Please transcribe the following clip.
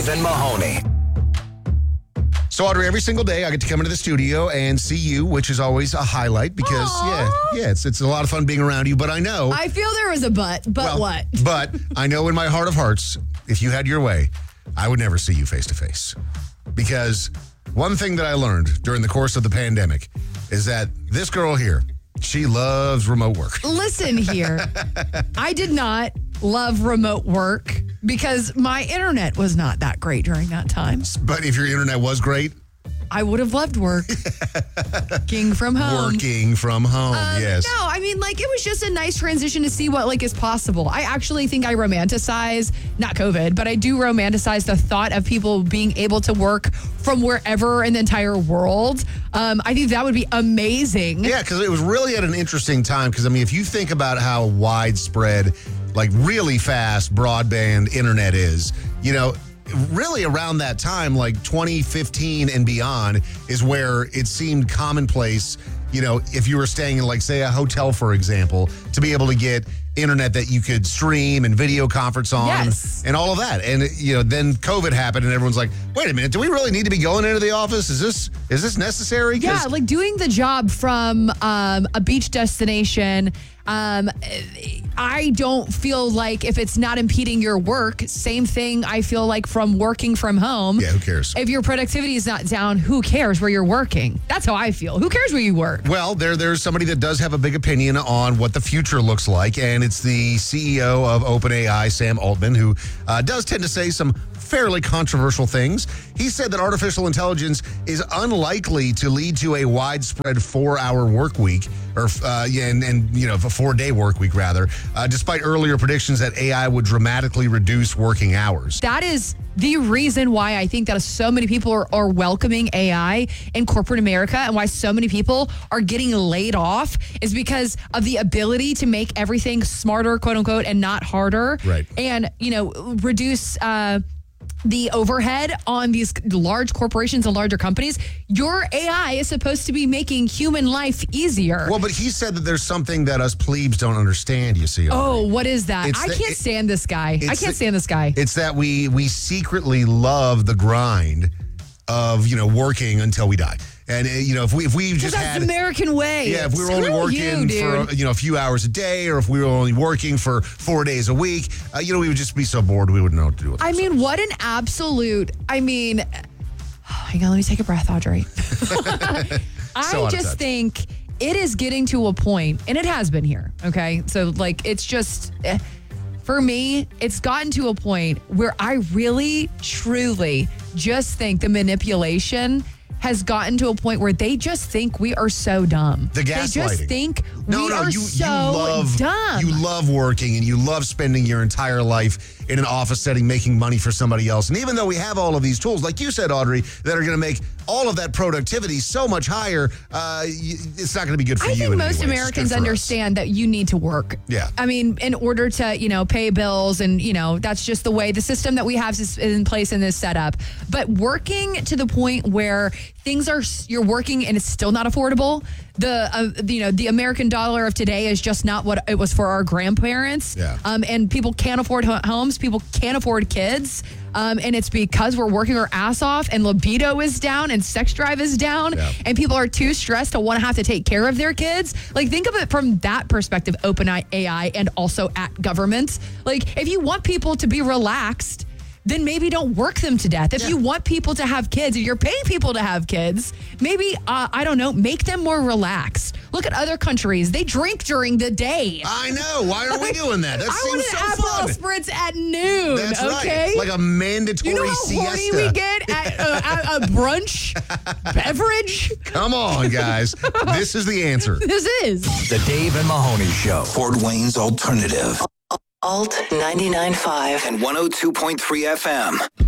Dave and Mahoney. So, Audrey, every single day I get to come into the studio and see you, which is always a highlight because, it's a lot of fun being around you. But I know. I feel there was a but what? But I know in my heart of hearts, if you had your way, I would never see you face to face. Because one thing that I learned during the course of the pandemic is that this girl here, she loves remote work. Listen here. I did not love remote work because my internet was not that great during that time. But if your internet was great, I would have loved working from home. Working from home, yes. No, I mean, it was just a nice transition to see what, is possible. I actually think I romanticize, not COVID, but I do romanticize the thought of people being able to work from wherever in the entire world. I think that would be amazing. Yeah, because it was really at an interesting time. Because, if you think about how widespread, really fast broadband internet is, really around that time, 2015 and beyond, is where it seemed commonplace, if you were staying in, say, a hotel, for example, to be able to get internet that you could stream and video conference on and all of that. And, then COVID happened and everyone's like, wait a minute, do we really need to be going into the office? Is this necessary? Yeah, doing the job from a beach destination. I don't feel like if it's not impeding your work, same thing I feel like from working from home. Yeah, who cares? If your productivity is not down, who cares where you're working? That's how I feel. Who cares where you work? Well, there's somebody that does have a big opinion on what the future looks like, and it's the CEO of OpenAI, Sam Altman, who does tend to say some fairly controversial things. He said that artificial intelligence is unlikely to lead to a widespread 4-hour work week, or a 4-day work week rather, despite earlier predictions that AI would dramatically reduce working hours. That is the reason why I think that so many people are welcoming AI in corporate America, and why so many people are getting laid off is because of the ability to make everything smarter, quote unquote, and not harder. Right. And, reduce the overhead on these large corporations and larger companies. Your AI is supposed to be making human life easier. Well, but he said that there's something that us plebes don't understand, you see. Oh, what is that? I can't stand this guy. It's that we secretly love the grind of, working until we die. And, if we just that's had... the American way. Yeah, if we were only working for, a few hours a day, or if we were only working for 4 days a week, we would just be so bored we wouldn't know what to do with ourselves. What an absolute... hang on, let me take a breath, Audrey. I just think it is getting to a point, and it has been here, okay? So, it's just... For me, it's gotten to a point where I really, truly just think the manipulation has gotten to a point where they just think we are so dumb. The gaslighting. They just think we are so dumb. You love working and you love spending your entire life in an office setting making money for somebody else. And even though we have all of these tools, like you said, Audrey, that are going to make all of that productivity so much higher, it's not going to be good for you. I think most Americans understand that you need to work. Yeah. In order to, pay bills, and, that's just the way the system that we have is in place in this setup. But working to the point where you're working and it's still not affordable. The American dollar of today is just not what it was for our grandparents. Yeah. And people can't afford homes. People can't afford kids. And it's because we're working our ass off, and libido is down, and sex drive is down, and people are too stressed to want to have to take care of their kids. Think of it from that perspective, OpenAI, and also at government. If you want people to be relaxed, then maybe don't work them to death. If you want people to have kids, if you're paying people to have kids, maybe, make them more relaxed. Look at other countries. They drink during the day. I know. Why are we doing that? That seems so fun. I want an Aperol Spritz at noon. That's okay? Right. Like a mandatory siesta. You know how horny we get at a brunch beverage? Come on, guys. This is the answer. This is. The Dave and Mahoney Show. Fort Wayne's Alternative. Alt 99.5 and 102.3 FM.